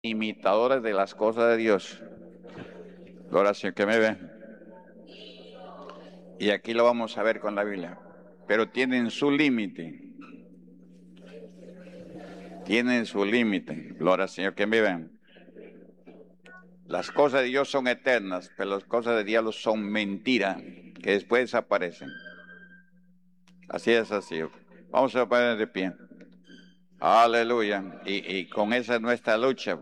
imitadores de las cosas de Dios. Gloria al Señor, que me ve. Y aquí lo vamos a ver con la Biblia. Pero tienen su límite. Tienen su límite. Gloria al Señor, que me ven. Las cosas de Dios son eternas, pero las cosas de diablo son mentira, que después desaparecen. Así es así. Vamos a poner de pie. Aleluya. Y con esa es nuestra lucha.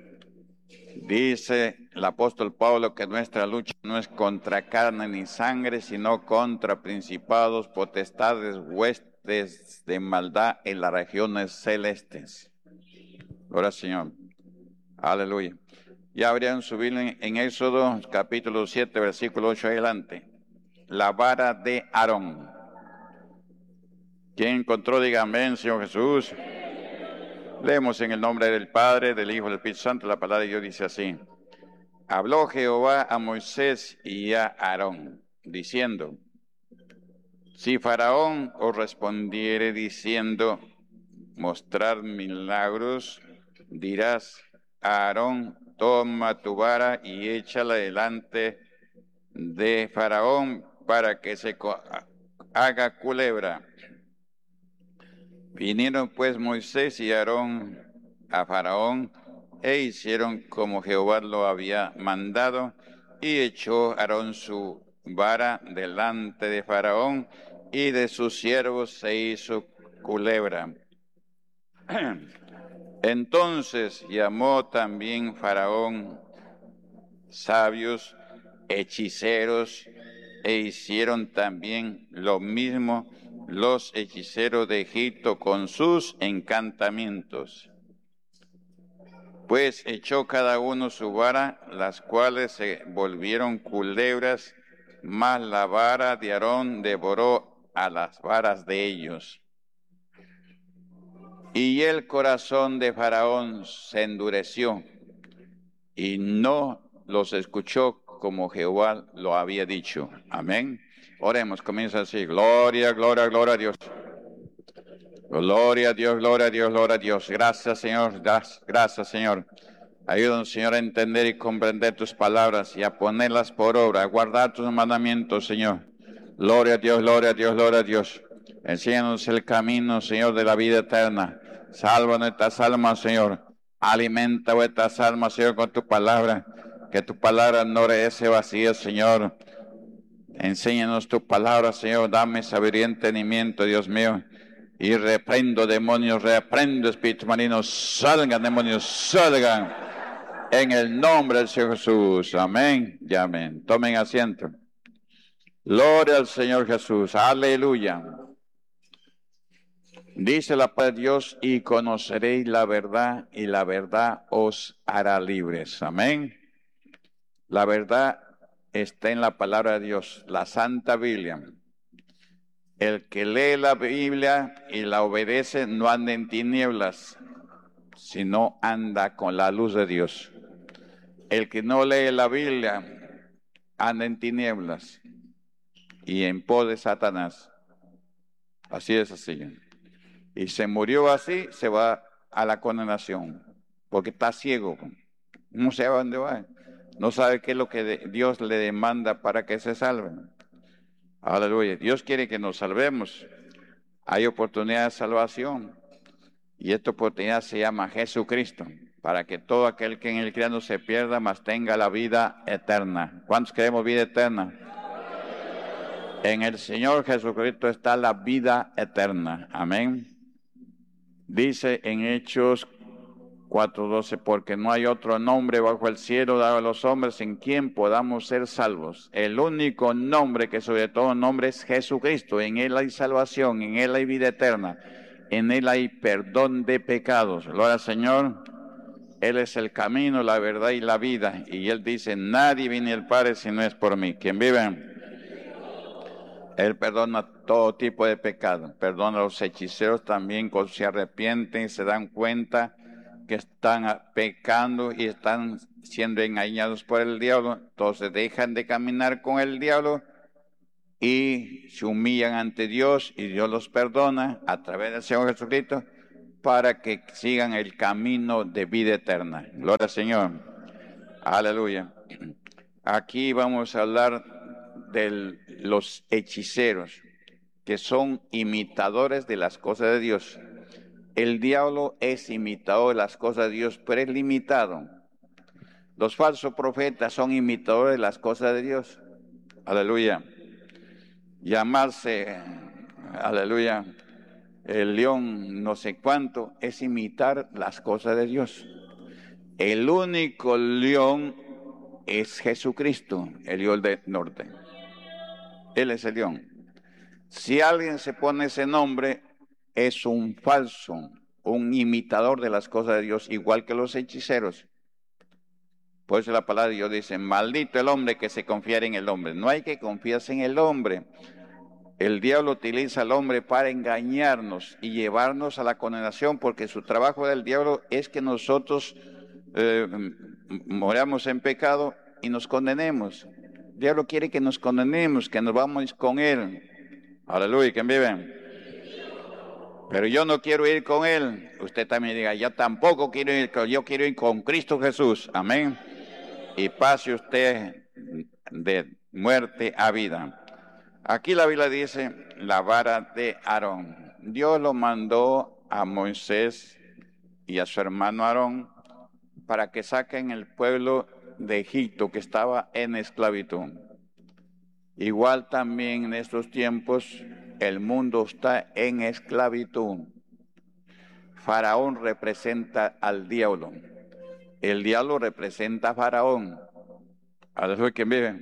Dice el apóstol Pablo que nuestra lucha no es contra carne ni sangre, sino contra principados, potestades, huestes de maldad en las regiones celestes. Gloria al Señor. Aleluya. Ya habrían subido en Éxodo capítulo 7, versículo 8 adelante. La vara de Aarón. ¿Quién encontró? Diga amén, Señor Jesús. Leemos en el nombre del Padre, del Hijo y del Espíritu Santo. La palabra de Dios dice así. Habló Jehová a Moisés y a Aarón, diciendo, si Faraón os respondiere diciendo, mostrar milagros, dirás a Aarón, toma tu vara y échala delante de Faraón para que se haga culebra. Vinieron pues Moisés y Aarón a Faraón e hicieron como Jehová lo había mandado, y echó Aarón su vara delante de Faraón, y de sus siervos se hizo culebra. Entonces llamó también Faraón sabios, hechiceros, e hicieron también lo mismo los hechiceros de Egipto con sus encantamientos. Pues echó cada uno su vara, las cuales se volvieron culebras, mas la vara de Aarón devoró a las varas de ellos. Y el corazón de Faraón se endureció, y no los escuchó como Jehová lo había dicho. Amén. Oremos, comienza así. Gloria, gloria, gloria a Dios. Gloria a Dios, gloria a Dios, gloria a Dios. Gracias, Señor. Gracias, Señor. Ayúdanos, Señor, a entender y comprender tus palabras y a ponerlas por obra, a guardar tus mandamientos, Señor. Gloria a Dios, gloria a Dios, gloria a Dios. Enséñanos el camino, Señor, de la vida eterna. Salva nuestras almas, Señor. Alimenta vuestras almas, Señor, con tu palabra. Que tu palabra no regrese vacía, Señor. Enséñanos tu palabra, Señor. Dame sabiduría y entendimiento, Dios mío. Y reprendo demonios, reprendo espíritus malignos. Salgan demonios, salgan. En el nombre del Señor Jesús. Amén y amén. Tomen asiento. Gloria al Señor Jesús. Aleluya. Dice la palabra de Dios, y conoceréis la verdad, y la verdad os hará libres. Amén. La verdad está en la palabra de Dios, la Santa Biblia. El que lee la Biblia y la obedece no anda en tinieblas, sino anda con la luz de Dios. El que no lee la Biblia anda en tinieblas y en pos de Satanás. Así es así. Y se murió así, se va a la condenación, porque está ciego. No sabe a dónde va. No sabe qué es lo que Dios le demanda para que se salve. Aleluya. Dios quiere que nos salvemos. Hay oportunidad de salvación. Y esta oportunidad se llama Jesucristo, para que todo aquel que en él crea no se pierda, mas tenga la vida eterna. ¿Cuántos queremos vida eterna? En el Señor Jesucristo está la vida eterna. Amén. Dice en Hechos 4:12, porque no hay otro nombre bajo el cielo dado a los hombres en quien podamos ser salvos. El único nombre que sobre todo nombre es Jesucristo. En él hay salvación, en él hay vida eterna, en él hay perdón de pecados. Gloria al Señor. Él es el camino, la verdad y la vida. Y él dice, nadie viene al Padre si no es por mí. ¿Quién vive? Él perdona todo tipo de pecado. Perdona a los hechiceros también cuando se arrepienten y se dan cuenta que están pecando y están siendo engañados por el diablo. Entonces dejan de caminar con el diablo y se humillan ante Dios y Dios los perdona a través del Señor Jesucristo. para que sigan el camino de vida eterna. Gloria al Señor. Aleluya. Aquí vamos a hablar de los hechiceros, que son imitadores de las cosas de Dios. El diablo es imitador de las cosas de Dios, pero es limitado. Los falsos profetas son imitadores de las cosas de Dios. Aleluya. Llamarse, aleluya, el león no sé cuánto, es imitar las cosas de Dios. El único león es Jesucristo, el león del norte. Él es el león. Si alguien se pone ese nombre, es un falso, un imitador de las cosas de Dios, igual que los hechiceros. Por eso la palabra de Dios dice, maldito el hombre que se confiara en el hombre. No hay que confiarse en el hombre. El diablo utiliza al hombre para engañarnos y llevarnos a la condenación, porque su trabajo del diablo es que nosotros moramos en pecado y nos condenemos. El diablo quiere que nos condenemos, que nos vamos con él. Aleluya, ¿quién vive? Pero yo no quiero ir con él. Usted también diga, yo tampoco quiero ir, yo quiero ir con Cristo Jesús. Amén. Y pase usted de muerte a vida. Aquí la Biblia dice, la vara de Aarón. Dios lo mandó a Moisés y a su hermano Aarón para que saquen el pueblo de Egipto que estaba en esclavitud. Igual también en estos tiempos el mundo está en esclavitud. Faraón representa al diablo. El diablo representa a Faraón. ¿A quién vive?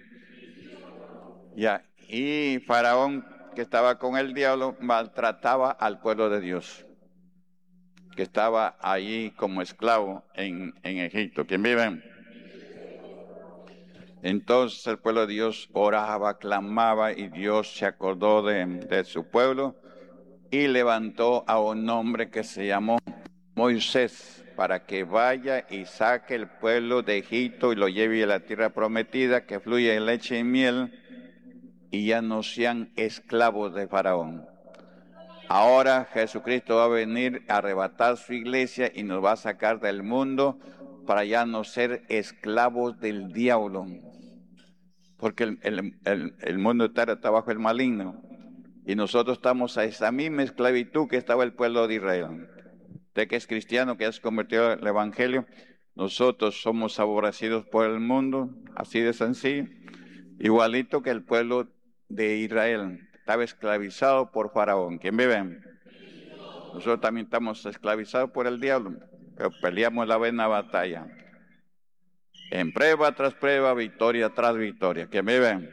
Ya. Y Faraón, que estaba con el diablo, maltrataba al pueblo de Dios, que estaba allí como esclavo en Egipto. ¿Quién vive? Entonces el pueblo de Dios oraba, clamaba, y Dios se acordó de su pueblo y levantó a un hombre que se llamó Moisés para que vaya y saque el pueblo de Egipto y lo lleve a la tierra prometida que fluye leche y miel, y ya no sean esclavos de Faraón. Ahora Jesucristo va a venir a arrebatar su iglesia y nos va a sacar del mundo para ya no ser esclavos del diablo. Porque el mundo está bajo el maligno. Y nosotros estamos a esa misma esclavitud que estaba el pueblo de Israel. Usted que es cristiano, que ya se convirtió al evangelio, nosotros somos aborrecidos por el mundo, así de sencillo. Igualito que el pueblo de Israel estaba esclavizado por Faraón. ¿Quién vive? Nosotros también estamos esclavizados por el diablo, pero peleamos la buena batalla. En prueba tras prueba, victoria tras victoria. ¿Quién vive?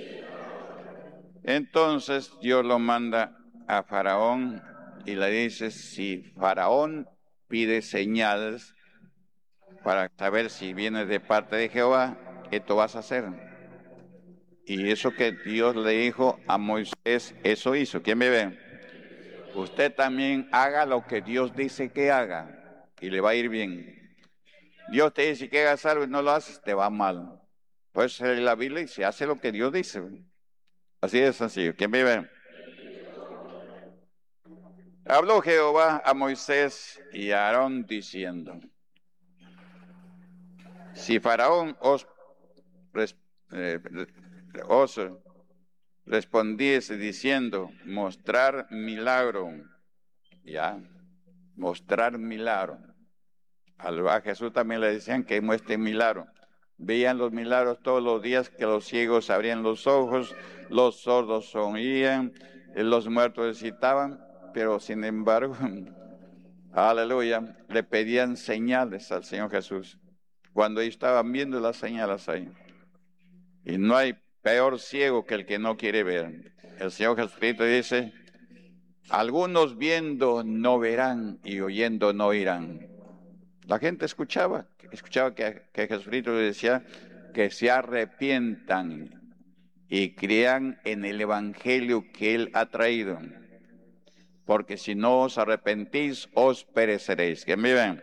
Entonces Dios lo manda a Faraón y le dice, si Faraón pide señales para saber si viene de parte de Jehová, ¿qué tú vas a hacer? Y eso que Dios le dijo a Moisés, eso hizo. ¿Quién me ve? Usted también haga lo que Dios dice que haga y le va a ir bien. Dios te dice que hagas algo y no lo haces, te va mal. Pues la Biblia dice, hace lo que Dios dice. Así de sencillo. ¿Quién me ve? Habló Jehová a Moisés y a Aarón diciendo, si Faraón os respondiese diciendo, mostrar milagro, ya, mostrar milagro. A Jesús también le decían que muestre milagro. Veían los milagros todos los días, que los ciegos abrían los ojos, los sordos oían, los muertos recitaban, pero sin embargo, aleluya, le pedían señales al Señor Jesús, cuando ellos estaban viendo las señales ahí. Y no hay peor ciego que el que no quiere ver. El Señor Jesucristo dice, algunos viendo no verán y oyendo no oirán. La gente escuchaba que Jesucristo le decía que se arrepientan y crean en el evangelio que Él ha traído. Porque si no os arrepentís, os pereceréis. ¿Quién vive?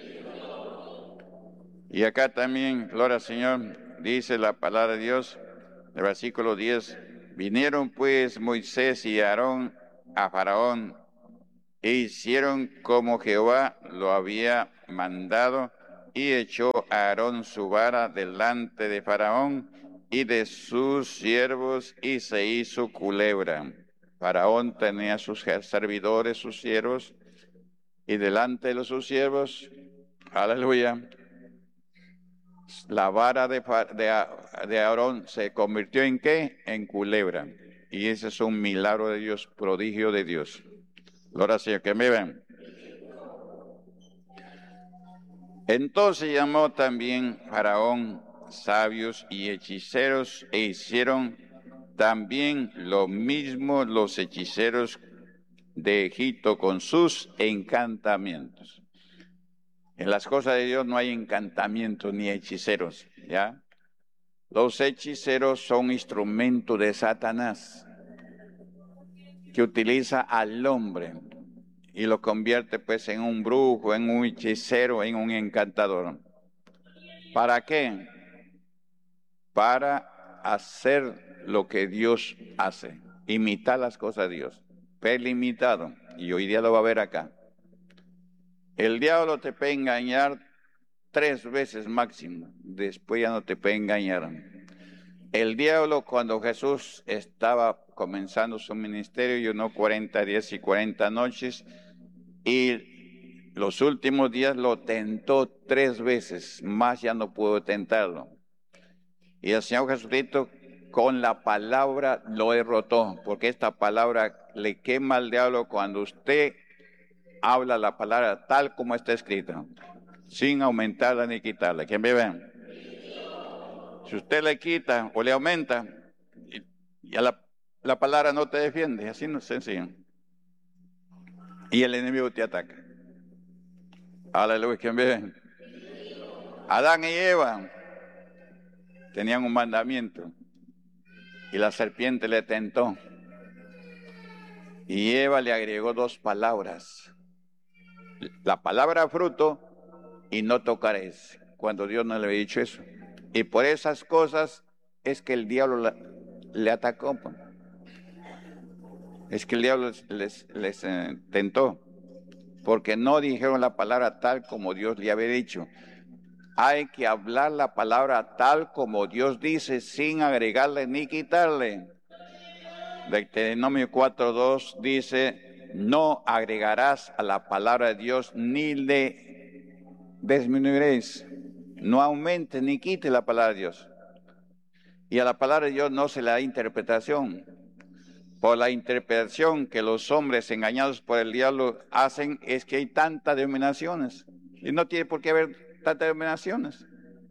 Y acá también, gloria al Señor, dice la palabra de Dios, el versículo 10, vinieron pues Moisés y Aarón a Faraón e hicieron como Jehová lo había mandado, y echó a Aarón su vara delante de Faraón y de sus siervos, y se hizo culebra. Faraón tenía sus servidores, sus siervos, y delante de sus siervos, aleluya, la vara de Aarón se convirtió en ¿qué? En culebra. Y ese es un milagro de Dios, prodigio de Dios. Gloria al Señor, que me ven. Entonces llamó también Faraón sabios y hechiceros, e hicieron también lo mismo los hechiceros de Egipto con sus encantamientos. En las cosas de Dios no hay encantamientos ni hechiceros, ¿ya? Los hechiceros son instrumentos de Satanás que utiliza al hombre y lo convierte pues en un brujo, en un hechicero, en un encantador. ¿Para qué? Para hacer lo que Dios hace, imitar las cosas de Dios, pero limitado, y hoy día lo va a ver acá. El diablo te puede engañar 3 veces máximo, después ya no te puede engañar. El diablo, cuando Jesús estaba comenzando su ministerio, ayunó 40 días y 40 noches, y los últimos días lo tentó 3 veces, más ya no pudo tentarlo. Y el Señor Jesucristo con la palabra lo derrotó, porque esta palabra le quema al diablo cuando usted habla la palabra tal como está escrita, sin aumentarla ni quitarla. ¿Quién me ve? Si usted le quita o le aumenta, y a la palabra no te defiende, así no es sencillo. Y el enemigo te ataca. Aleluya, ¿quién me ve? Adán y Eva tenían un mandamiento y la serpiente le tentó. Y Eva le agregó 2 palabras. La palabra fruto y no tocaréis, cuando Dios no le había dicho eso. Y por esas cosas es que el diablo le atacó. Es que el diablo les tentó, porque no dijeron la palabra tal como Dios le había dicho. Hay que hablar la palabra tal como Dios dice, sin agregarle ni quitarle. Deuteronomio 4:2 dice, no agregarás a la palabra de Dios ni le disminuiréis. No aumente ni quite la palabra de Dios. Y a la palabra de Dios no se le da interpretación. Por la interpretación que los hombres engañados por el diablo hacen es que hay tantas denominaciones. Y no tiene por qué haber tantas denominaciones.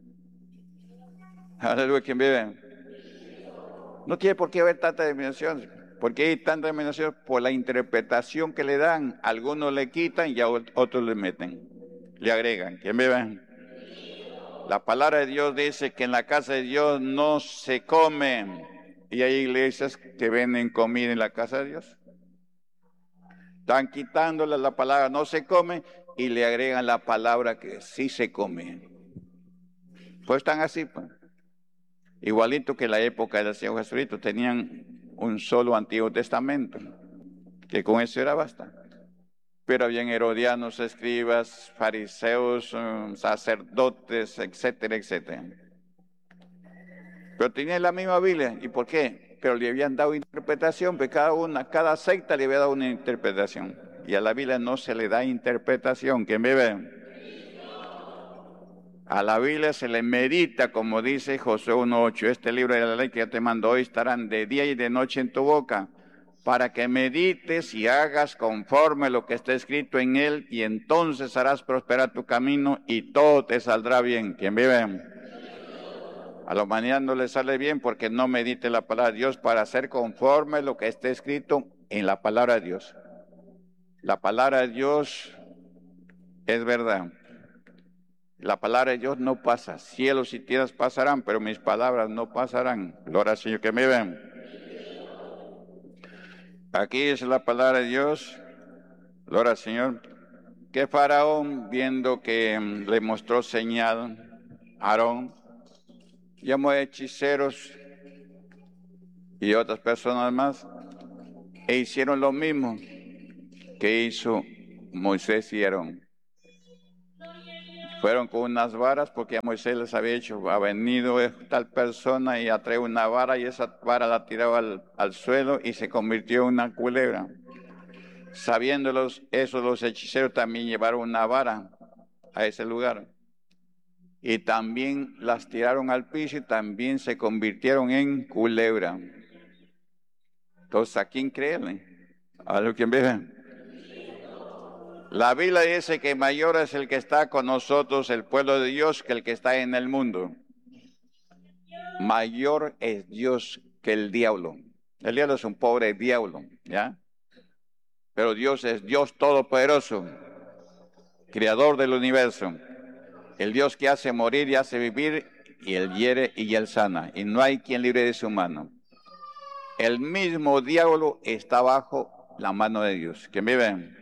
Aleluya, ¿quién vive? No tiene por qué haber tantas denominaciones. Porque hay tantas denominaciones por la interpretación que le dan. Algunos le quitan y a otros le meten. Le agregan. ¿Quién vive? La palabra de Dios dice que en la casa de Dios no se come. Y hay iglesias que venden comida en la casa de Dios. Están quitándole la palabra no se come y le agregan la palabra que sí se come. Pues están así, pues. Igualito que la época del Señor Jesucristo, tenían un solo Antiguo Testamento, que con eso era basta. Pero habían herodianos, escribas, fariseos, sacerdotes, etcétera, etcétera. Pero tenían la misma Biblia. ¿Y por qué? Pero le habían dado interpretación, porque cada secta le había dado una interpretación. Y a la Biblia no se le da interpretación. ¿Quién me ve? A la Biblia se le medita, como dice Josué 1:8. Este libro de la ley que ya te mando hoy estarán de día y de noche en tu boca, para que medites y hagas conforme lo que está escrito en él, y entonces harás prosperar tu camino y todo te saldrá bien. ¿Quién vive? A la humanidad no le sale bien porque no medite la palabra de Dios para hacer conforme lo que está escrito en la palabra de Dios. La palabra de Dios es verdad. La palabra de Dios no pasa. Cielos y tierras pasarán, pero mis palabras no pasarán. Gloria al Señor, que me ven. Aquí es la palabra de Dios. Gloria al Señor. Que Faraón, viendo que le mostró señal a Aarón, llamó a hechiceros y otras personas más, e hicieron lo mismo. ¿qué hizo Moisés y Aarón? Fueron con unas varas porque a Moisés les había dicho, ha venido tal persona y ha traído una vara y esa vara la tiraba al suelo y se convirtió en una culebra. Sabiéndolos eso, los hechiceros también llevaron una vara a ese lugar. Y también las tiraron al piso y también se convirtieron en culebra. Entonces, ¿a quién creerle? ¿A lo que ve? La Biblia dice que mayor es el que está con nosotros, el pueblo de Dios, que el que está en el mundo. Mayor es Dios que el diablo. El diablo es un pobre diablo, ¿ya? Pero Dios es Dios todopoderoso, creador del universo. El Dios que hace morir y hace vivir, y Él hiere y Él sana. Y no hay quien libre de su mano. El mismo diablo está bajo la mano de Dios. ¿Quién vive?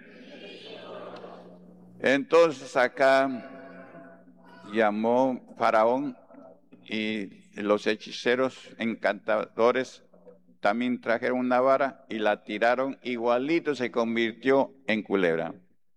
Entonces acá llamó Faraón y los hechiceros encantadores también trajeron una vara y la tiraron, igualito se convirtió en culebra.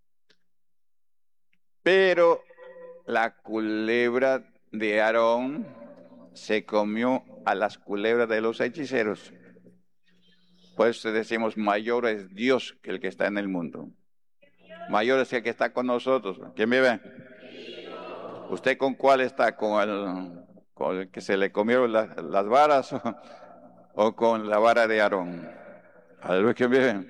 Pero la culebra de Aarón se comió a las culebras de los hechiceros. Por eso decimos, mayor es Dios que el que está en el mundo. Mayor es el que está con nosotros. ¿Quién vive? ¿Usted con cuál está? ¿Con el que se le comieron las varas o con la vara de Aarón? ¿Algo que vive?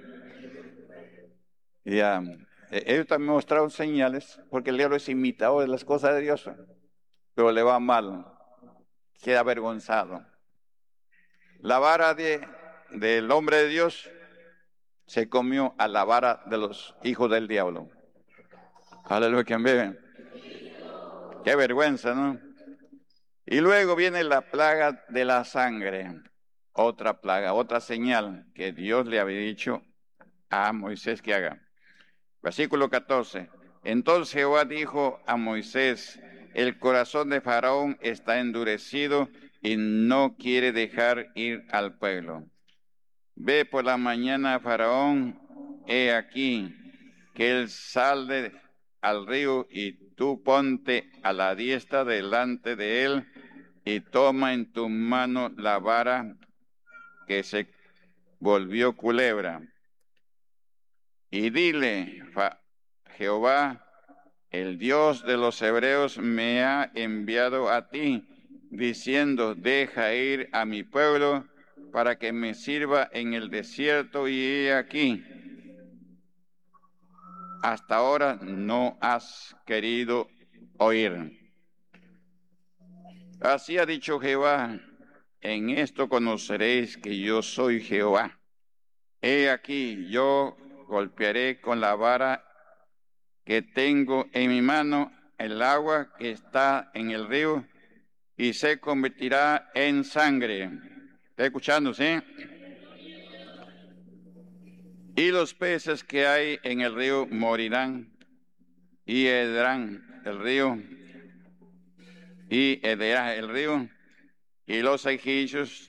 Ya. Ellos también mostraron señales, porque el diablo es imitador de las cosas de Dios, pero le va mal, queda avergonzado. La vara del hombre de Dios se comió a la vara de los hijos del diablo. Aleluya, ¿quién vive? Qué vergüenza, ¿no? Y luego viene la plaga de la sangre, otra plaga, otra señal que Dios le había dicho a Moisés que haga. Versículo 14. Entonces Jehová dijo a Moisés, el corazón de Faraón está endurecido y no quiere dejar ir al pueblo. Ve por la mañana a Faraón, he aquí que él sale al río y tú ponte a la diestra delante de él y toma en tu mano la vara que se volvió culebra. Y dile, Jehová, el Dios de los hebreos me ha enviado a ti, diciendo, deja ir a mi pueblo para que me sirva en el desierto, y he aquí, hasta ahora no has querido oír. Así ha dicho Jehová, en esto conoceréis que yo soy Jehová. He aquí, yo golpearé con la vara que tengo en mi mano el agua que está en el río y se convertirá en sangre. ¿Está escuchando, sí? Y los peces que hay en el río morirán y hederán el río y los egipcios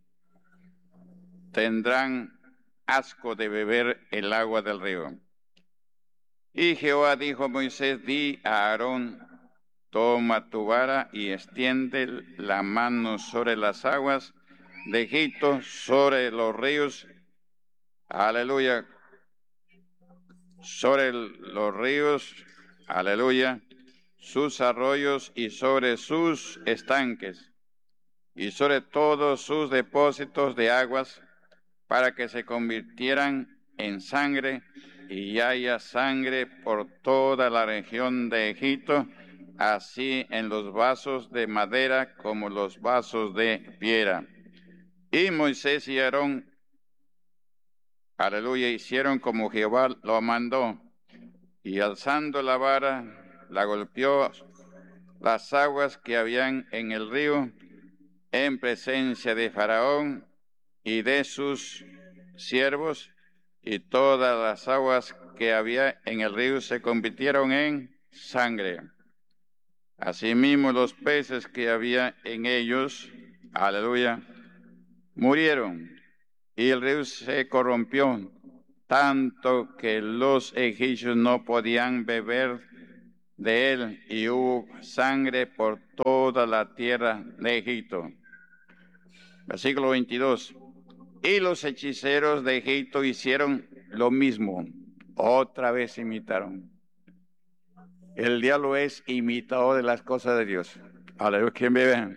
tendrán asco de beber el agua del río. Y Jehová dijo a Moisés, di a Aarón, toma tu vara y extiende la mano sobre las aguas de Egipto, sobre los ríos, aleluya, sobre los ríos, aleluya, sus arroyos y sobre sus estanques, y sobre todos sus depósitos de aguas, para que se convirtieran en sangre, y haya sangre por toda la región de Egipto, así en los vasos de madera como los vasos de piedra. Y Moisés y Aarón, aleluya, hicieron como Jehová lo mandó, y alzando la vara, la golpeó las aguas que habían en el río, en presencia de Faraón y de sus siervos, y todas las aguas que había en el río se convirtieron en sangre. Asimismo los peces que había en ellos, aleluya, murieron, y el río se corrompió, tanto que los egipcios no podían beber de él, y hubo sangre por toda la tierra de Egipto. Versículo 22. Y los hechiceros de Egipto hicieron lo mismo. Otra vez imitaron. El diablo es imitador de las cosas de Dios. Aleluya, ¿quién vive?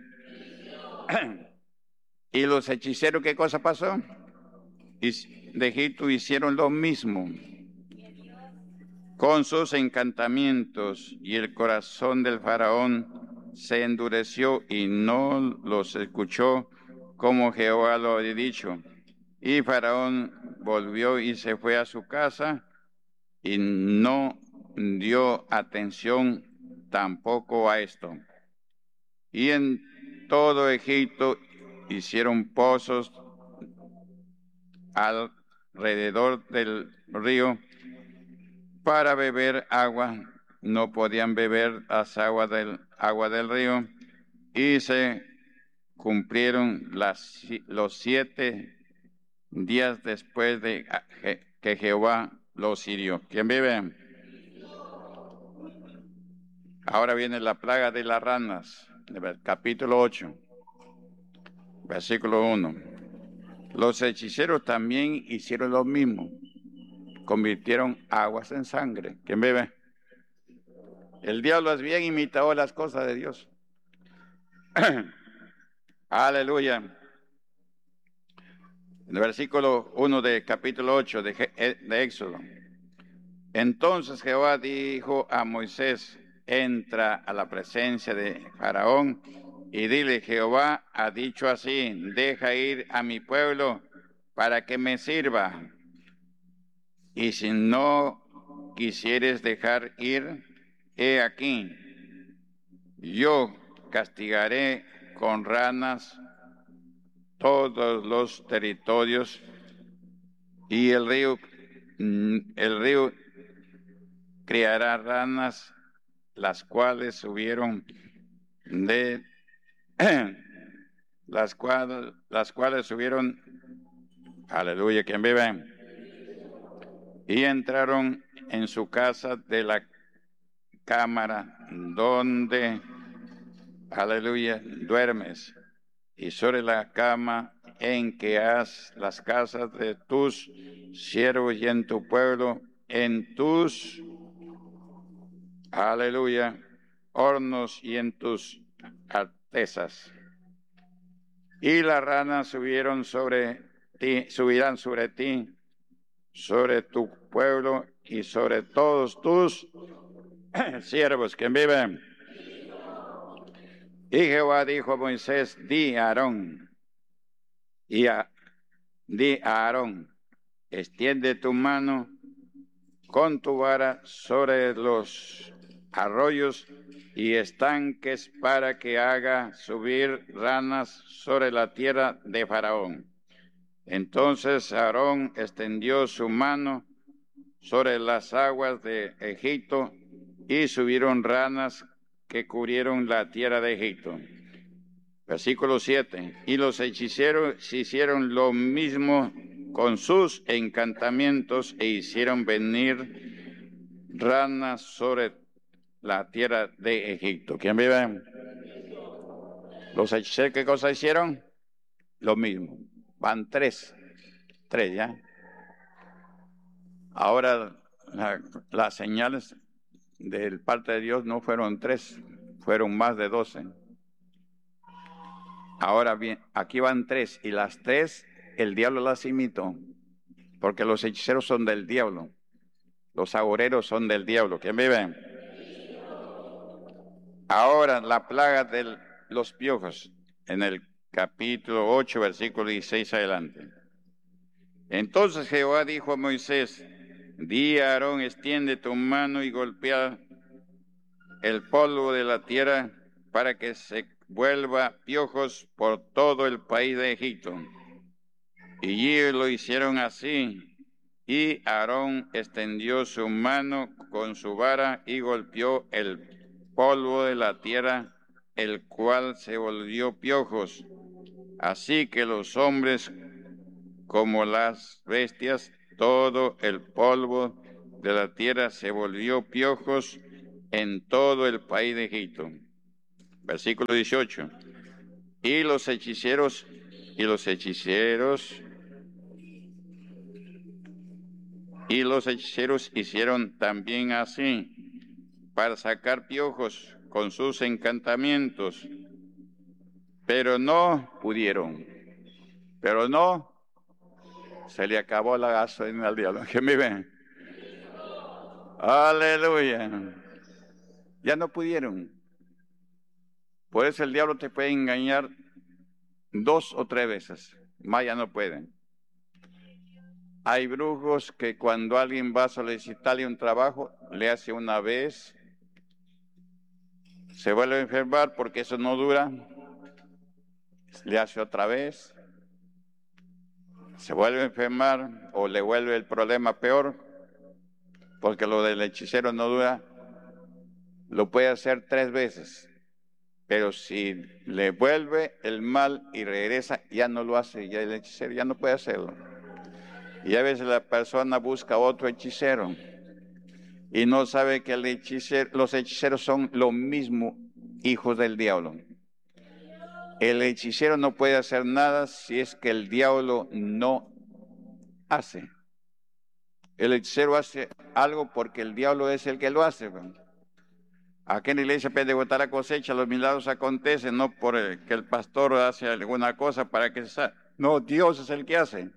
Y los hechiceros, ¿qué cosa pasó? De Egipto hicieron lo mismo con sus encantamientos, y el corazón del faraón se endureció y no los escuchó como Jehová lo había dicho. Y faraón volvió y se fue a su casa y no dio atención tampoco a esto. Y en todo Egipto hicieron pozos alrededor del río para beber agua. No podían beber las agua del río, y se cumplieron los 7 días después de que Jehová los hirió. ¿Quién vive? Ahora viene la plaga de las ranas, capítulo 8, versículo 1. Los hechiceros también hicieron lo mismo, convirtieron aguas en sangre. ¿Quién vive? El diablo es bien imitador de las cosas de Dios. Aleluya. En el versículo 1 de capítulo 8 de Éxodo. Entonces Jehová dijo a Moisés: entra a la presencia de Faraón y dile: Jehová ha dicho así, deja ir a mi pueblo para que me sirva. Y si no quisieres dejar ir, he aquí, yo castigaré con ranas todos los territorios, y el río criará ranas, las cuales subieron aleluya, ¿quién vive? Y entraron en su casa de la cámara donde, aleluya, duermes, y sobre la cama en que has las casas de tus siervos y en tu pueblo, en tus, aleluya, hornos y en tus artesas. Y las ranas subirán sobre ti, sobre tu pueblo y sobre todos tus siervos que viven. Y Jehová dijo a Moisés: di a Aarón, extiende tu mano con tu vara sobre los arroyos y estanques para que haga subir ranas sobre la tierra de Faraón. Entonces Aarón extendió su mano sobre las aguas de Egipto, y subieron ranas que cubrieron la tierra de Egipto. Versículo 7. Y los hechiceros hicieron lo mismo con sus encantamientos, e hicieron venir ranas sobre la tierra de Egipto. ¿Quién vive? Los hechiceros, ¿qué cosa hicieron? Lo mismo. Van tres ya. Ahora las señales de parte de Dios no fueron 3, fueron más de 12. Ahora bien, aquí van 3, y las 3 el diablo las imitó, porque los hechiceros son del diablo, los agoreros son del diablo. ¿Quién vive? Ahora la plaga de los piojos, en el capítulo 8, versículo 16 adelante. Entonces Jehová dijo a Moisés: di a Aarón, extiende tu mano y golpea el polvo de la tierra para que se vuelva piojos por todo el país de Egipto. Y ellos lo hicieron así, y Aarón extendió su mano con su vara y golpeó el polvo de la tierra, el cual se volvió piojos. Así que los hombres como las bestias todo el polvo de la tierra se volvió piojos en todo el país de Egipto. Versículo 18. Y los hechiceros hicieron también así para sacar piojos con sus encantamientos, pero no pudieron. Pero no, se le acabó la gasolina al diablo. ¿Qué me ven? Aleluya. Ya no pudieron. Por eso el diablo te puede engañar 2 o 3 veces. Más ya no pueden. Hay brujos que cuando alguien va a solicitarle un trabajo, le hace una vez, se vuelve a enfermar porque eso no dura, le hace otra vez, se vuelve a enfermar o le vuelve el problema peor, porque lo del hechicero no dura, lo puede hacer 3 veces, pero si le vuelve el mal y regresa, ya no lo hace, ya el hechicero ya no puede hacerlo. Y a veces la persona busca otro hechicero y no sabe que los hechiceros son lo mismo, hijos del diablo. El hechicero no puede hacer nada si es que el diablo no hace. El hechicero hace algo porque el diablo es el que lo hace. Aquí en la iglesia Pentecostal la cosecha, los milagros acontecen, no por que el pastor hace alguna cosa para que se salga. No, Dios es el que hace.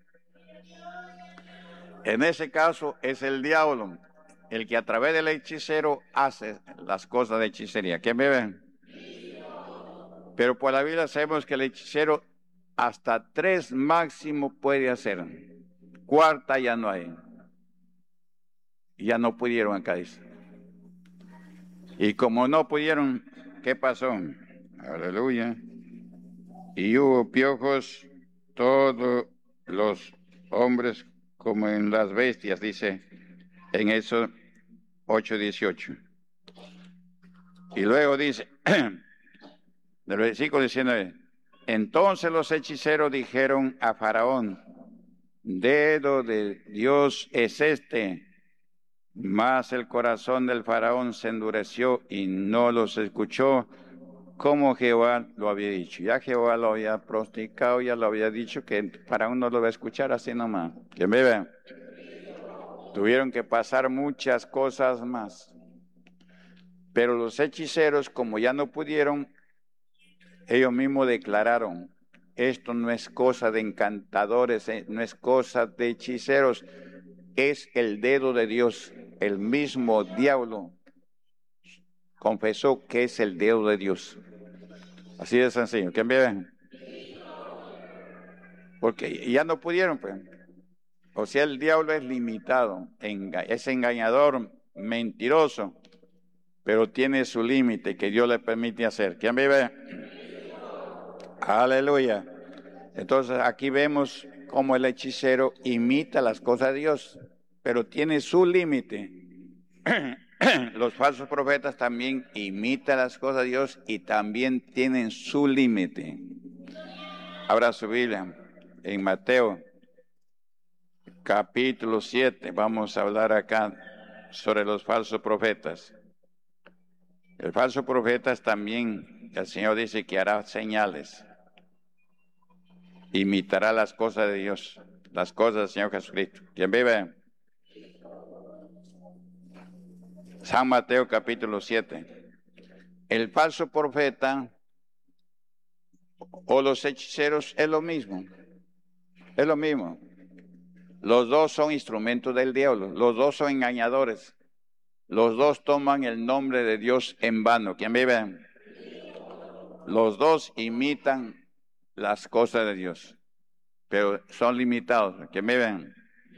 En ese caso es el diablo el que a través del hechicero hace las cosas de hechicería. ¿Quién me ven? Pero por la Biblia sabemos que el hechicero hasta 3 máximo puede hacer. 4 ya no hay. Ya no pudieron acá, dice. Y como no pudieron, ¿qué pasó? Aleluya. Y hubo piojos todos los hombres como en las bestias, dice en eso 8:18. Y luego dice, del versículo 19, entonces los hechiceros dijeron a Faraón, dedo de Dios es este, mas el corazón del Faraón se endureció y no los escuchó como Jehová lo había dicho. Ya Jehová lo había pronosticado, ya lo había dicho que Faraón no lo va a escuchar así nomás. ¿Quién me ve? Tuvieron que pasar muchas cosas más. Pero los hechiceros, como ya no pudieron, ellos mismos declararon, esto no es cosa de encantadores, no es cosa de hechiceros, es el dedo de Dios. El mismo diablo confesó que es el dedo de Dios. Así de sencillo. ¿Quién ve? Porque ya no pudieron, pues. O sea, el diablo es limitado, es engañador, mentiroso, pero tiene su límite que Dios le permite hacer. ¿Quién vive? Aleluya. Entonces aquí vemos cómo el hechicero imita las cosas de Dios, pero tiene su límite. Los falsos profetas también imitan las cosas de Dios y también tienen su límite. Abra su Biblia en Mateo capítulo 7. Vamos a hablar acá sobre los falsos profetas. El falso profeta también, el Señor dice que hará señales. Imitará las cosas de Dios, las cosas del Señor Jesucristo. ¿Quién vive? San Mateo capítulo 7. El falso profeta o los hechiceros es lo mismo. Es lo mismo. Los dos son instrumentos del diablo. Los dos son engañadores. Los dos toman el nombre de Dios en vano. ¿Quién vive? Los dos imitan las cosas de Dios, pero son limitados. ¿Quién vive?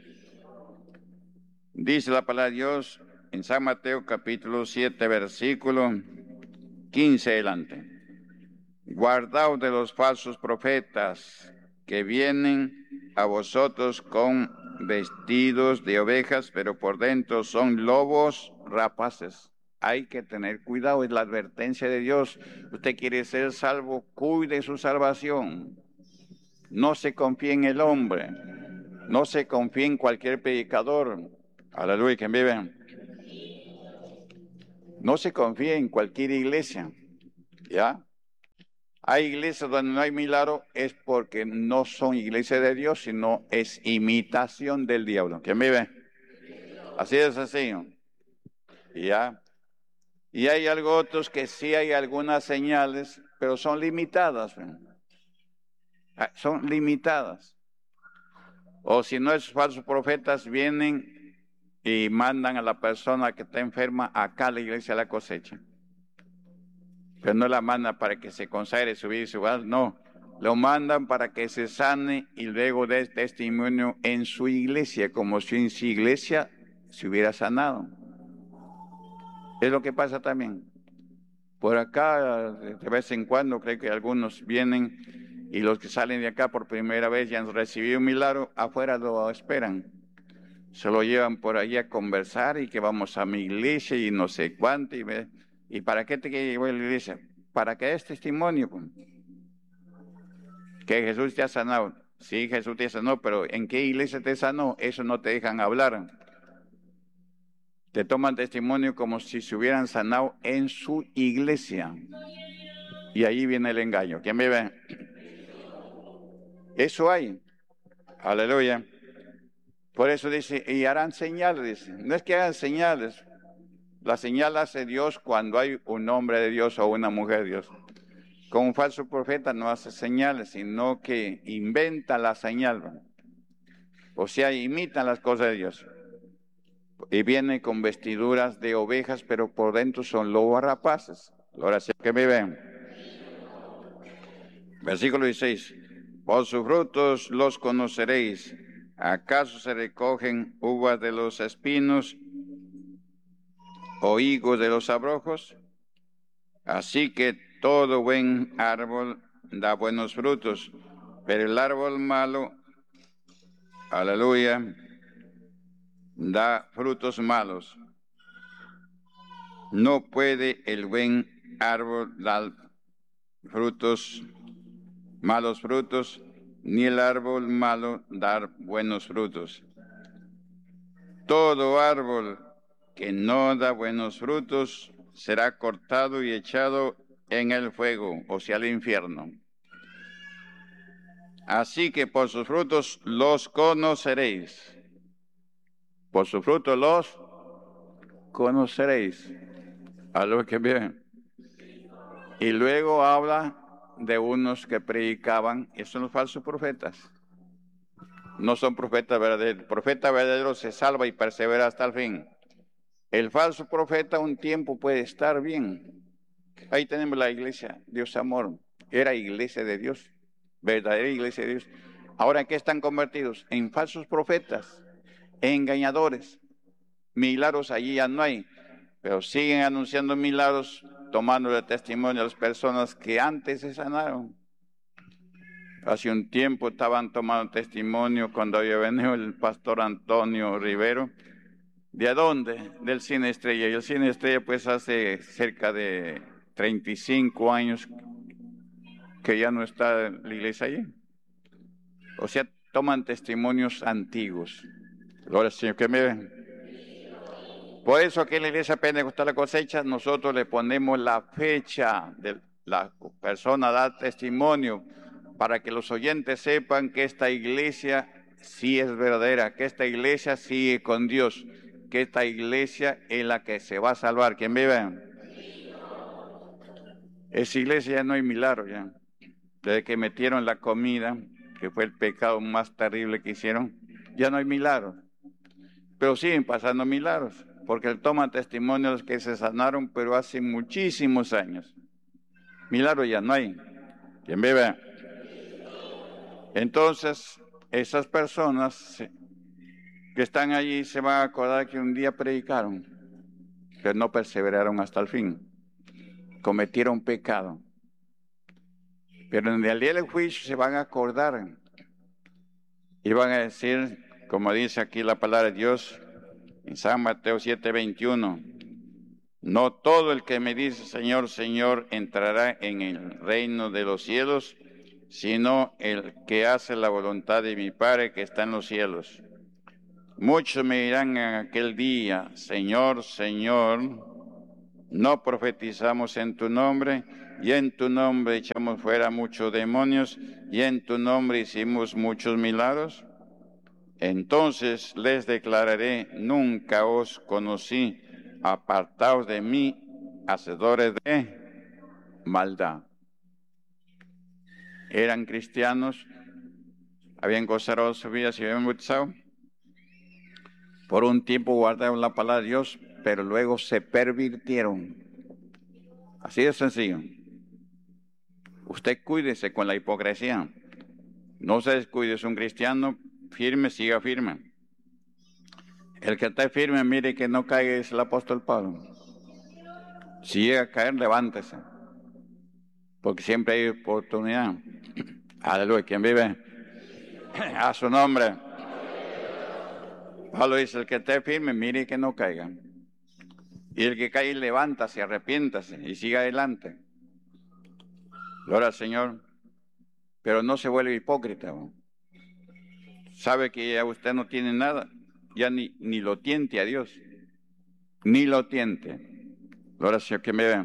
Dice la palabra de Dios en San Mateo capítulo 7, versículo 15 adelante. Guardaos de los falsos profetas que vienen a vosotros con vestidos de ovejas, pero por dentro son lobos rapaces. Hay que tener cuidado, es la advertencia de Dios. Usted quiere ser salvo, cuide su salvación. No se confíe en el hombre. No se confíe en cualquier predicador. Aleluya, que vive. No se confíe en cualquier iglesia. ¿Ya? Hay iglesias donde no hay milagro, es porque no son iglesias de Dios, sino es imitación del diablo. ¿Quién vive? Así de sencillo. ¿Ya? Y hay algo otros que sí hay algunas señales, pero son limitadas. Son limitadas. O si no, esos falsos profetas vienen y mandan a la persona que está enferma acá a la iglesia a la cosecha. Pero no la mandan para que se consagre su vida y su alma, no. Lo mandan para que se sane y luego dé testimonio en su iglesia, como si en su iglesia se hubiera sanado. Es lo que pasa también. Por acá, de vez en cuando, creo que algunos vienen y los que salen de acá por primera vez ya han recibido un milagro, afuera lo esperan. Se lo llevan por ahí a conversar y que vamos a mi iglesia y no sé cuánto. ¿Y para qué te llevo a la iglesia? Para que des testimonio, pues, que Jesús te ha sanado. Sí, Jesús te sanó, pero ¿en qué iglesia te sanó? Eso no te dejan hablar. Te toman testimonio como si se hubieran sanado en su iglesia. Y ahí viene el engaño. ¿Quién me ve? Eso hay. Aleluya. Por eso dice, y harán señales. Dice. No es que hagan señales. La señal hace Dios cuando hay un hombre de Dios o una mujer de Dios. Con un falso profeta no hace señales, sino que inventa la señal. O sea, imitan las cosas de Dios. Y viene con vestiduras de ovejas, pero por dentro son lobos rapaces. Ahora sí que me ven. Versículo 16. Por sus frutos los conoceréis. ¿Acaso se recogen uvas de los espinos o higos de los abrojos? Así que todo buen árbol da buenos frutos, pero el árbol malo, aleluya, da frutos malos. No puede el buen árbol dar malos frutos, ni el árbol malo dar buenos frutos. Todo árbol que no da buenos frutos será cortado y echado en el fuego, o sea, al infierno. Así que por sus frutos los conoceréis. Por sus frutos los conoceréis. A lo que bien. Y luego habla de unos que predicaban, y son los falsos profetas. No son profetas verdaderos. El profeta verdadero se salva y persevera hasta el fin. El falso profeta un tiempo puede estar bien. Ahí tenemos la iglesia, Dios amor. Era iglesia de Dios, verdadera iglesia de Dios. Ahora, ¿en qué están convertidos? En falsos profetas, en engañadores. Milagros allí ya no hay, pero siguen anunciando milagros, tomando el testimonio a las personas que antes se sanaron. Hace un tiempo estaban tomando testimonio cuando había venido el pastor Antonio Rivero. ¿De dónde? Del Cine Estrella. Y el Cine Estrella pues hace cerca de 35 años que ya no está la iglesia allí. O sea, toman testimonios antiguos. Ahora, Señor, que me ven. Por eso aquí en la iglesia Pentecostal La Cosecha nosotros le ponemos la fecha de la persona da testimonio para que los oyentes sepan que esta iglesia sí es verdadera, que esta iglesia sigue con Dios, que esta iglesia es la que se va a salvar. ¿Quién vive? Esa iglesia ya no hay milagro ya. Desde que metieron la comida, que fue el pecado más terrible que hicieron, ya no hay milagros. Pero siguen pasando milagros, porque toman testimonio de los que se sanaron, pero hace muchísimos años. Milagros ya no hay. ¿Quién vive? Entonces, esas personas que están allí se van a acordar que un día predicaron, pero no perseveraron hasta el fin. Cometieron pecado. Pero en el día del juicio se van a acordar y van a decir, como dice aquí la palabra de Dios, en San Mateo 7:21, no todo el que me dice Señor, Señor entrará en el reino de los cielos, sino el que hace la voluntad de mi Padre que está en los cielos. Muchos me dirán en aquel día, Señor, Señor, no profetizamos en tu nombre, y en tu nombre echamos fuera muchos demonios, y en tu nombre hicimos muchos milagros. Entonces les declararé, nunca os conocí, apartaos de mí, hacedores de maldad. Eran cristianos, habían consagrado su vida, se habían bautizado. Por un tiempo guardaron la palabra de Dios, pero luego se pervirtieron. Así de sencillo. Usted cuídese con la hipocresía. No se descuide, es un cristiano firme, siga firme. El que está firme, mire que no caiga, es el apóstol Pablo. Si llega a caer, levántese. Porque siempre hay oportunidad. Aleluya, ¿quién vive? A su nombre. Pablo dice, el que esté firme, mire que no caiga. Y el que cae, levántase, arrepiéntase y siga adelante. Gloria al Señor. Pero no se vuelve hipócrita. Sabe que ya usted no tiene nada, ya ni lo tiente a Dios. Ni lo tiente. Gloria al Señor, que me ve.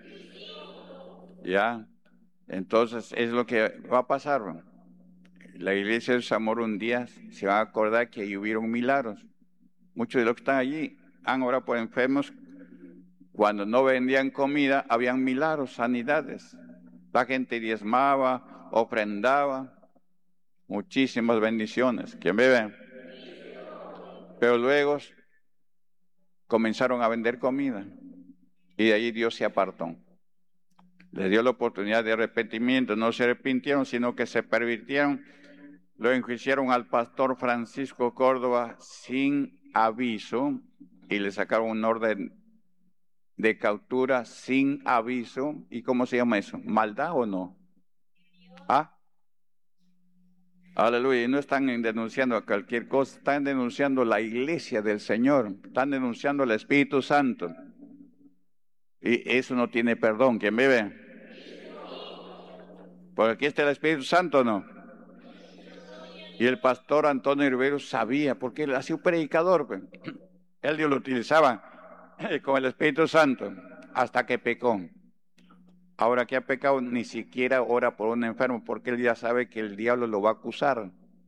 Ya. Entonces es lo que va a pasar. La iglesia de Zamora un día se va a acordar que ahí hubieron milagros. Muchos de los que están allí han orado por enfermos. Cuando no vendían comida, habían milagros, sanidades. La gente diezmaba, ofrendaba, muchísimas bendiciones. ¿Quién me ve? Pero luego comenzaron a vender comida y de allí Dios se apartó. Les dio la oportunidad de arrepentimiento, no se arrepintieron, sino que se pervirtieron. Lo enjuiciaron al pastor Francisco Córdoba sin aviso y le sacaron un orden de captura sin aviso. ¿Y cómo se llama eso? ¿Maldad o no? ¿Ah? Aleluya. Y no están denunciando a cualquier cosa, están denunciando la iglesia del Señor, están denunciando el Espíritu Santo. Y eso no tiene perdón. ¿Quién me ve? Porque aquí está el Espíritu Santo, ¿no? Y el pastor Antonio Rivero sabía, porque él ha sido predicador, pues. Él Dios lo utilizaba con el Espíritu Santo hasta que pecó. Ahora que ha pecado, ni siquiera ora por un enfermo, porque él ya sabe que el diablo lo va a acusar.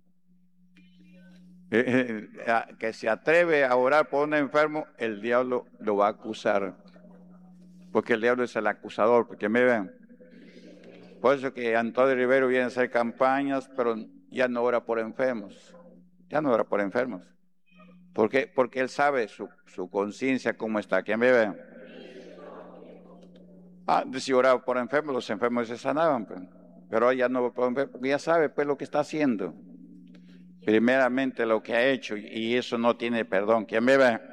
Que se atreve a orar por un enfermo, el diablo lo va a acusar. Porque el diablo es el acusador, porque me ven. Por eso que Antonio Rivero viene a hacer campañas, pero ya no ora por enfermos. Ya no ora por enfermos. ¿Por qué? Porque él sabe su conciencia cómo está. ¿Quién me ve? Antes si oraba por enfermos, los enfermos se sanaban. Pero ya no por enfermos, porque ya sabe pues lo que está haciendo. Primeramente lo que ha hecho, y eso no tiene perdón. ¿Quién me ve?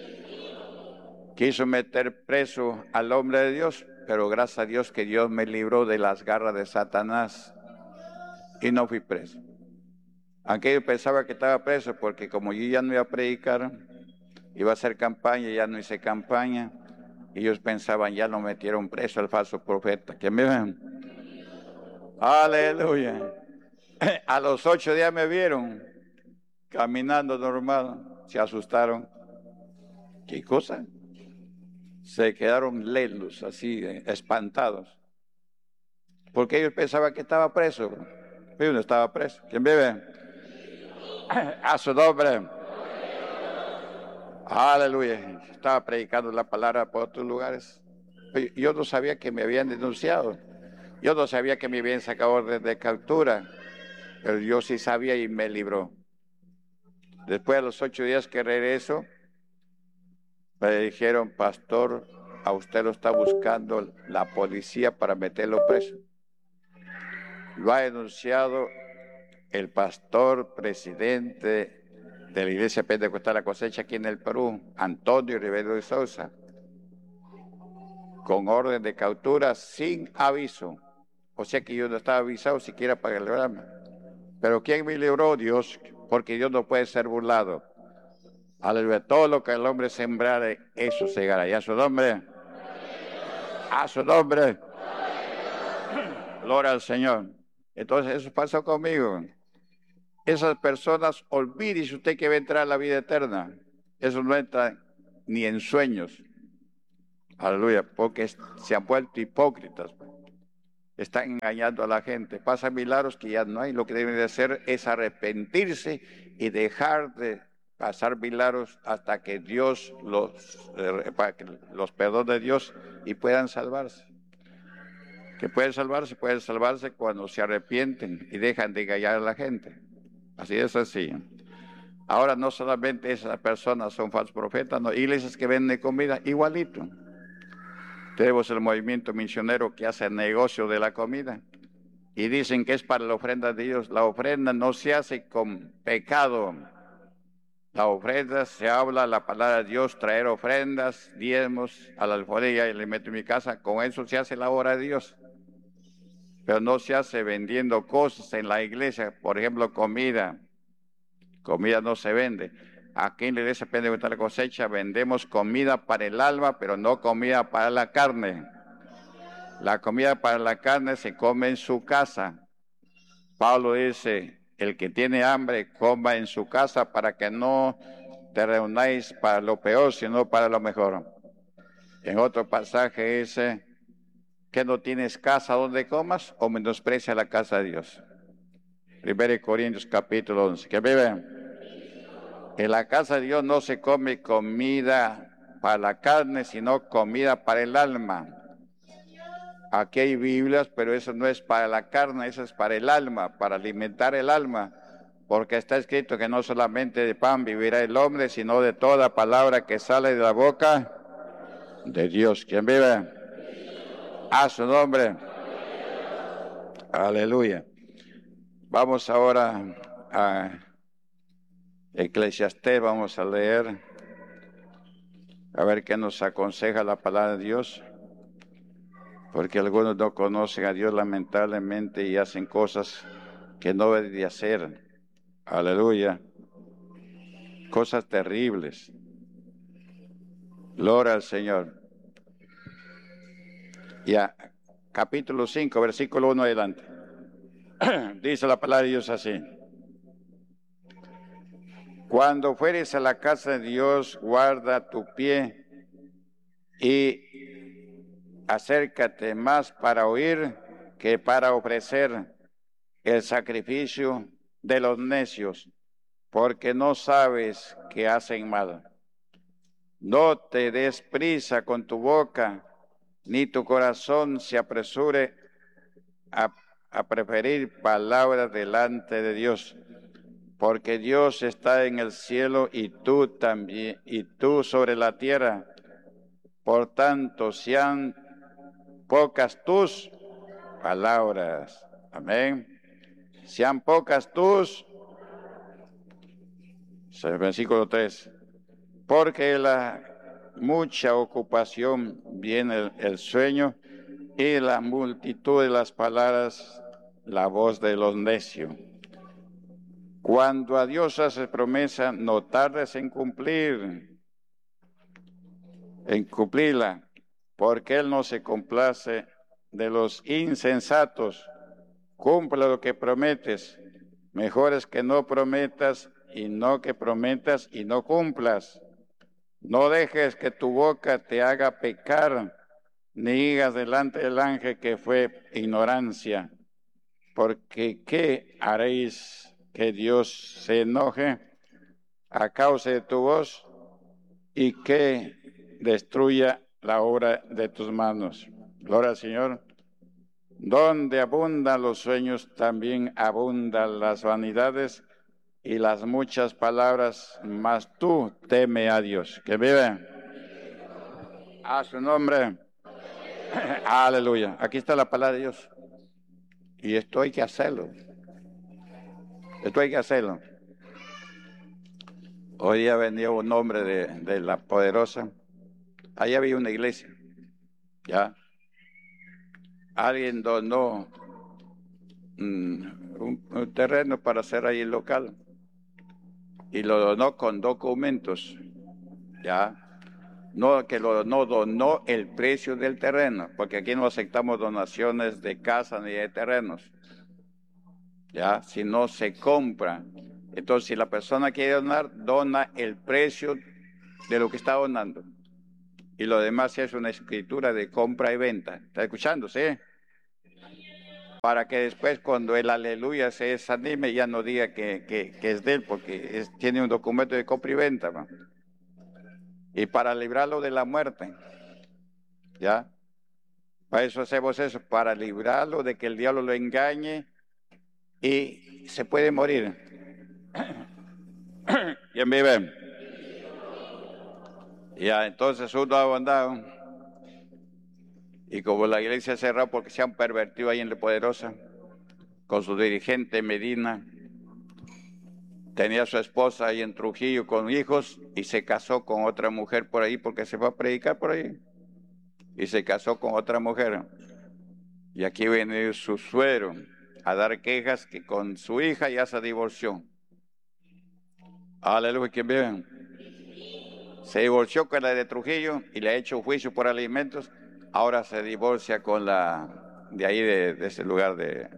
Quiso meter preso al hombre de Dios, pero gracias a Dios que Dios me libró de las garras de Satanás y no fui preso. Aunque yo pensaba que estaba preso, porque como yo ya no iba a predicar, iba a hacer campaña, ya no hice campaña, ellos pensaban ya lo metieron preso al falso profeta. ¿Quién me ven? Aleluya. A los 8 días me vieron caminando normal, se asustaron. ¿Qué cosa? Se quedaron lelos, así, espantados. Porque ellos pensaban que estaba preso. Yo no estaba preso. ¿Quién vive? A su nombre. Aleluya. Estaba predicando la palabra por otros lugares. Yo no sabía que me habían denunciado. Yo no sabía que me habían sacado orden de captura. Pero yo sí sabía y me libró. Después de los 8 días que regreso, me dijeron, pastor, a usted lo está buscando la policía para meterlo preso. Lo ha denunciado el pastor presidente de la Iglesia Pentecostal La Cosecha aquí en el Perú, Antonio Rivero de Sousa, con orden de captura sin aviso. O sea que yo no estaba avisado siquiera para librarme. Pero ¿quién me libró? Dios, porque Dios no puede ser burlado. Aleluya, todo lo que el hombre sembrare, eso segará. Y a su nombre, a su nombre, gloria al Señor. Entonces eso pasó conmigo. Esas personas, olvídese usted que va a entrar a la vida eterna. Eso no entra ni en sueños. Aleluya, porque se han vuelto hipócritas. Están engañando a la gente. Pasan milagros que ya no hay. Lo que deben de hacer es arrepentirse y dejar de pasar milagros hasta que Dios para que los perdone Dios y puedan salvarse. Que pueden salvarse cuando se arrepienten y dejan de engañar a la gente. Así de sencillo. Ahora no solamente esas personas son falsos profetas, no, iglesias que venden comida, igualito. Tenemos el movimiento misionero que hace negocio de la comida y dicen que es para la ofrenda de Dios. La ofrenda no se hace con pecado. La ofrenda se habla la palabra de Dios, traer ofrendas, diezmos a la alforilla y le meto en mi casa. Con eso se hace la obra de Dios. Pero no se hace vendiendo cosas en la iglesia, por ejemplo, comida. Comida no se vende. Aquí en la iglesia Pentecostal Cosecha vendemos comida para el alma, pero no comida para la carne. La comida para la carne se come en su casa. Pablo dice, el que tiene hambre, coma en su casa para que no te reunáis para lo peor, sino para lo mejor. En otro pasaje dice, que no tienes casa donde comas o menosprecia la casa de Dios. 1 Corintios capítulo 11. ¿Qué vive? En la casa de Dios no se come comida para la carne, sino comida para el alma. Aquí hay Biblias, pero eso no es para la carne, eso es para el alma, para alimentar el alma. Porque está escrito que no solamente de pan vivirá el hombre, sino de toda palabra que sale de la boca de Dios. ¿Quién vive? A su nombre. Aleluya. Vamos ahora a Eclesiastés, vamos a leer, a ver qué nos aconseja la palabra de Dios, porque algunos no conocen a Dios lamentablemente y hacen cosas que no deben de hacer. Aleluya. Cosas terribles. Gloria al Señor. Ya, capítulo 5, versículo 1 adelante. Dice la palabra de Dios así. Cuando fueres a la casa de Dios, guarda tu pie y acércate más para oír que para ofrecer el sacrificio de los necios, porque no sabes que hacen mal. No te des prisa con tu boca, ni tu corazón se apresure a preferir palabras delante de Dios, porque Dios está en el cielo y tú también, y tú sobre la tierra. Por tanto, sean pocas tus palabras. Amén. Sean pocas tus, versículo 3, porque la mucha ocupación viene el sueño y la multitud de las palabras, la voz de los necios. Cuando a Dios hace promesa, no tardes en cumplirla, porque Él no se complace de los insensatos. Cumple lo que prometes. Mejor es que no prometas y no que prometas y no cumplas. No dejes que tu boca te haga pecar, ni digas delante del ángel que fue ignorancia. Porque ¿qué haréis que Dios se enoje a causa de tu voz y que destruya la obra de tus manos? Gloria al Señor. Donde abundan los sueños, también abundan las vanidades y las muchas palabras, mas tú teme a Dios. Que vive. A su nombre. Aleluya. Aquí está la palabra de Dios. Y esto hay que hacerlo. Esto hay que hacerlo. Hoy día venía un hombre de La Poderosa. Allá había una iglesia. Ya. Alguien donó un terreno para hacer ahí el local. Y lo donó con documentos. Ya. No, que no donó el precio del terreno, porque aquí no aceptamos donaciones de casa ni de terrenos. ya, si no se compra. Entonces, si la persona quiere donar, dona el precio de lo que está donando. Y lo demás es una escritura de compra y venta. ¿Está escuchando? Sí. Para que después cuando el aleluya se desanime ya no diga que es de él, porque tiene un documento de compra y venta, ¿va? Y para librarlo de la muerte, ¿ya? Para eso hacemos eso, para librarlo de que el diablo lo engañe y se puede morir. ¿Quién vive? Ya, entonces uno ha abandonado. Y como la iglesia cerró porque se han pervertido ahí en La Poderosa, con su dirigente Medina, tenía a su esposa ahí en Trujillo con hijos y se casó con otra mujer por ahí porque se fue a predicar por ahí. Y se casó con otra mujer. Y aquí viene su suegro a dar quejas que con su hija ya se divorció. Aleluya, ¿quién vive? Se divorció con la de Trujillo y le ha hecho juicio por alimentos. Ahora se divorcia con la de ahí, de ese lugar de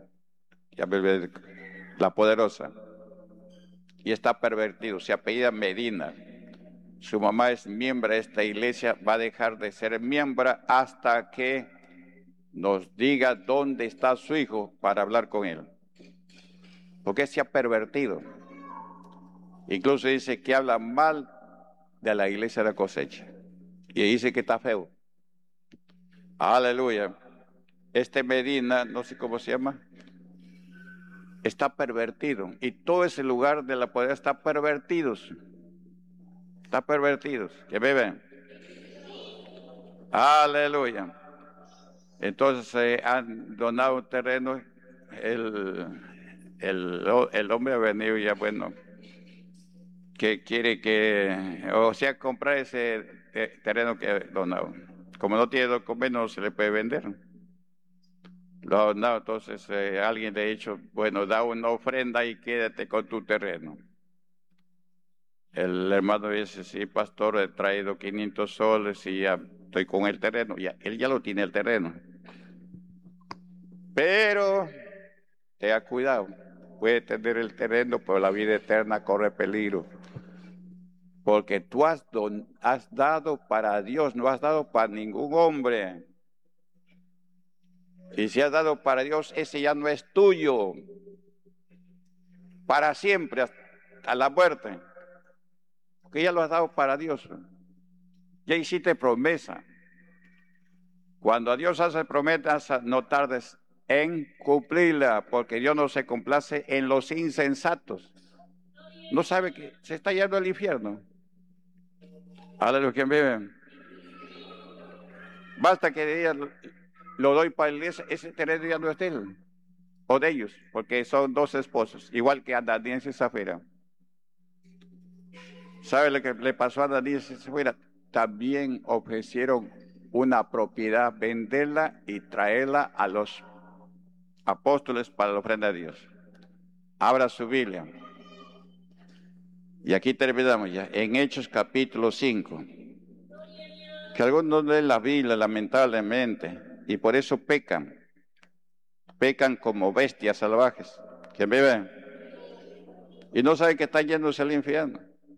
La Poderosa. Y está pervertido, se apellida Medina. Su mamá es miembro de esta iglesia, va a dejar de ser miembro hasta que nos diga dónde está su hijo para hablar con él. Porque se ha pervertido. Incluso dice que habla mal de la iglesia de la cosecha. Y dice que está feo. Aleluya. Este Medina, no sé cómo se llama, está pervertido. Y todo ese lugar de la poder está pervertidos. Está pervertidos. ¿Que beben? Aleluya. Entonces han donado un terreno. El hombre ha venido ya, bueno, que quiere o sea, comprar ese terreno que ha donado. Como no tiene documento, no se le puede vender. Lo ha donado, entonces alguien le ha dicho, bueno, da una ofrenda y quédate con tu terreno. El hermano dice, sí, pastor, he traído 500 soles y ya estoy con el terreno. Él ya lo tiene el terreno. Pero tenga cuidado, puede tener el terreno, pero la vida eterna corre peligro. Porque tú has dado para Dios, no has dado para ningún hombre. Y si has dado para Dios, ese ya no es tuyo. Para siempre, hasta la muerte. Porque ya lo has dado para Dios. Ya hiciste promesa. Cuando a Dios hace promesas, no tardes en cumplirla, porque Dios no se complace en los insensatos. No sabe que se está yendo al infierno. Aleluya, ¿quién vive? Basta que diga, lo doy para la iglesia, ese terreno ya no es de él, o de ellos, porque son dos esposos, igual que Ananías y Zafira. ¿Sabe lo que le pasó a Ananías y Zafira? También ofrecieron una propiedad, venderla y traerla a los apóstoles para la ofrenda a Dios. Abra su Biblia. Y aquí terminamos ya, en Hechos capítulo 5. Que algunos no leen la Biblia, lamentablemente, y por eso pecan. Pecan como bestias salvajes. ¿Quién vive? Y no saben que están yéndose al infierno.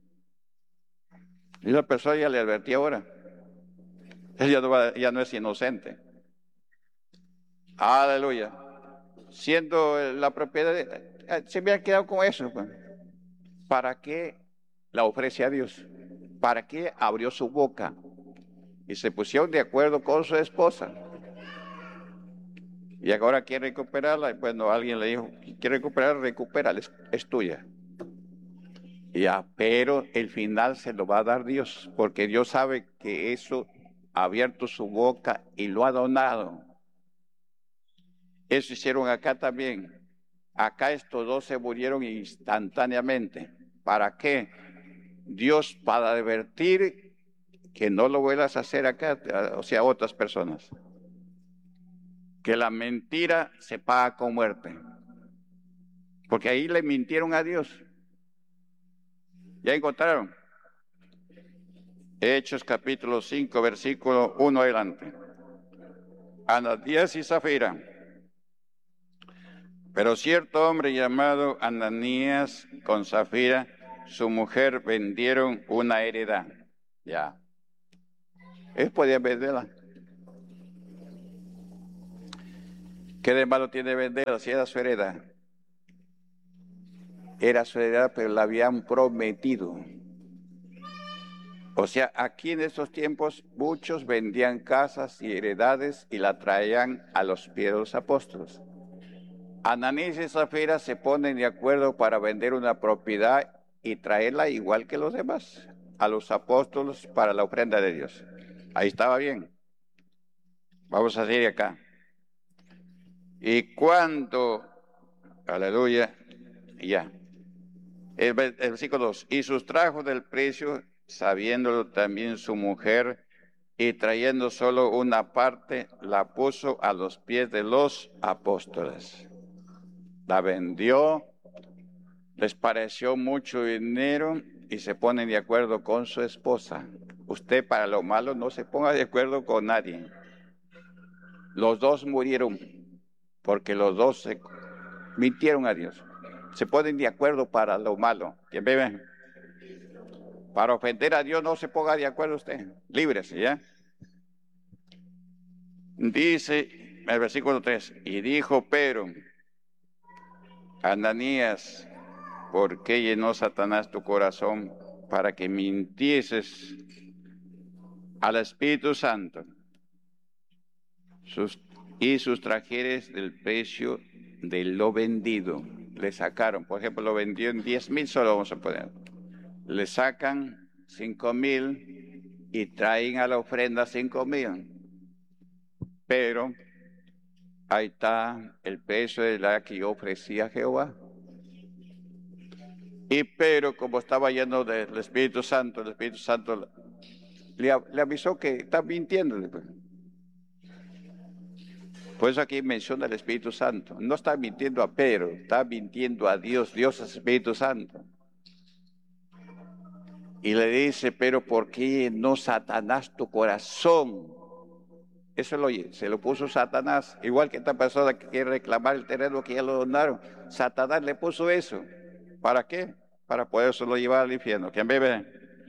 Y la persona ya le advertí ahora. Él ya no es inocente. Aleluya. Siendo la propiedad, se me ha quedado con eso. Pues. ¿Para qué la ofrece a Dios? ¿Para qué abrió su boca? Y se pusieron de acuerdo con su esposa. Y ahora quiere recuperarla. Y bueno, alguien le dijo, quiere recuperarla, recupérala, es tuya. Ya, pero el final se lo va a dar Dios, porque Dios sabe que eso ha abierto su boca y lo ha donado. Eso hicieron acá también. Acá estos dos se murieron instantáneamente. ¿Para qué? Dios para advertir que no lo vuelvas a hacer acá, o sea, a otras personas. Que la mentira se paga con muerte. Porque ahí le mintieron a Dios. ¿Ya encontraron? Hechos capítulo 5, versículo 1 adelante. Ananías y Zafira Pero cierto hombre llamado Ananías con Zafira, su mujer, vendieron una heredad. Ya. Él podía venderla. ¿Qué de malo tiene venderla si era su heredad? Era su heredad, pero la habían prometido. O sea, aquí en estos tiempos muchos vendían casas y heredades y la traían a los pies de los apóstoles. Ananías y Zafira se ponen de acuerdo para vender una propiedad y traerla igual que los demás a los apóstoles para la ofrenda de Dios. Ahí estaba bien. Vamos a seguir acá. Y cuando, aleluya, ya. El versículo 2, y sustrajo del precio, sabiéndolo también su mujer, y trayendo solo una parte, la puso a los pies de los apóstoles. La vendió, les pareció mucho dinero y se ponen de acuerdo con su esposa. Usted para lo malo no se ponga de acuerdo con nadie. Los dos murieron porque los dos se mintieron a Dios. Se ponen de acuerdo para lo malo. ¿Quién ve? Para ofender a Dios no se ponga de acuerdo usted. Líbrese, ¿ya? Dice el versículo 3, y dijo Pedro, Ananías, ¿por qué llenó Satanás tu corazón para que mintieses al Espíritu Santo y sustrajeres del precio de lo vendido? Le sacaron, por ejemplo, lo vendió en 10,000, solo vamos a poner. Le sacan 5,000 y traen a la ofrenda 5,000. Pero ahí está el precio de la que yo ofrecía a Jehová. Y pero como estaba lleno del Espíritu Santo, el Espíritu Santo le avisó que está mintiendo. Por eso aquí menciona el Espíritu Santo. No está mintiendo a Pedro, está mintiendo a Dios. Dios es Espíritu Santo. Y le dice, pero ¿por qué no Satanás tu corazón? Eso se lo puso Satanás. Igual que esta persona que quiere reclamar el terreno que ya lo donaron. Satanás le puso eso. ¿Para qué? Para poderlo llevar al infierno. ¿Quién bebe?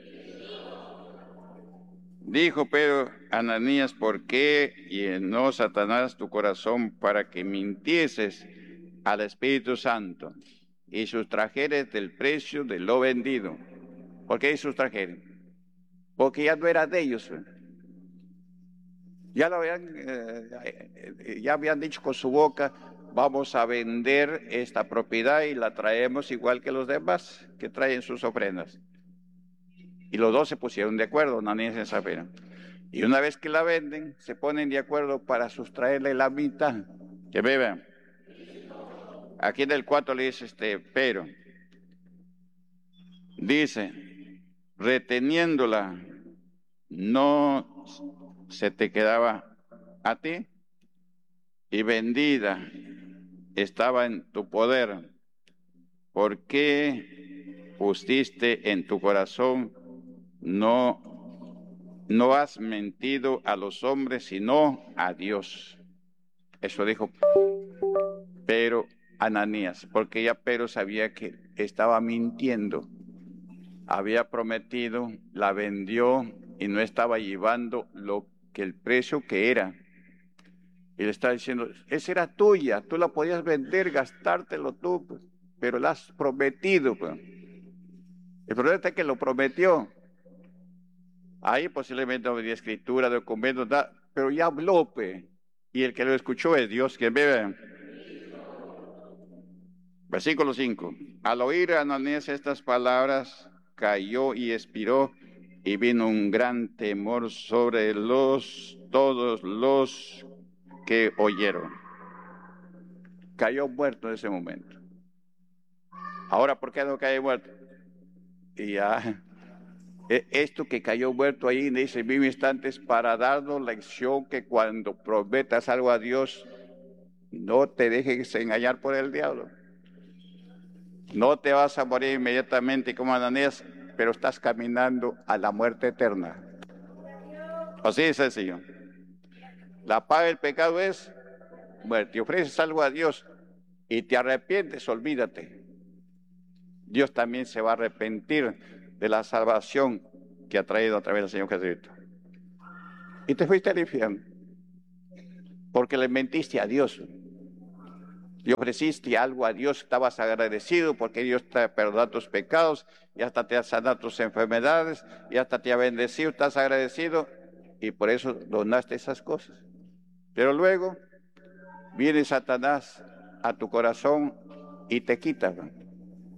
Dijo Pedro, Ananías, ¿por qué llenó Satanás tu corazón para que mintieses al Espíritu Santo y sustrajeres del precio de lo vendido? ¿Por qué sustrajeres? Porque ya no era de ellos. Ya ya habían dicho con su boca, vamos a vender esta propiedad y la traemos igual que los demás que traen sus ofrendas. Y los dos se pusieron de acuerdo, Ananías y Zafira. Y una vez que la venden, se ponen de acuerdo para sustraerle la mitad. Que vean. Aquí en el 4 le dice pero dice, reteniéndola, no se te quedaba a ti, y vendida estaba en tu poder. ¿Por qué pusiste en tu corazón, no has mentido a los hombres, sino a Dios? Eso dijo Pero Ananías, porque ya Pedro sabía que estaba mintiendo. Había prometido, la vendió y no estaba llevando el precio que era. Y le estaba diciendo, esa era tuya, tú la podías vender, gastártelo tú, pues, pero la has prometido. Pues. El problema es que lo prometió. Ahí posiblemente no había escritura, documentos, pero ya habló, pues. Y el que lo escuchó es Dios, que bebe. Versículo 5. Al oír Ananías estas palabras, cayó y expiró, y vino un gran temor sobre todos los que oyeron. Cayó muerto en ese momento. Ahora, ¿por qué no cayó muerto? Y ya, esto que cayó muerto ahí en ese mismo instante es para darnos lección que cuando prometas algo a Dios, no te dejes engañar por el diablo. No te vas a morir inmediatamente como Ananías, pero estás caminando a la muerte eterna. Así de sencillo. La paga del pecado es muerte. Ofreces algo a Dios, y te arrepientes, olvídate. Dios también se va a arrepentir de la salvación que ha traído a través del Señor Jesucristo. Y te fuiste al infierno porque le mentiste a Dios. Y ofreciste algo a Dios, estabas agradecido porque Dios te perdona tus pecados y hasta te ha sanado tus enfermedades y hasta te ha bendecido, estás agradecido y por eso donaste esas cosas. Pero luego viene Satanás a tu corazón y te quita.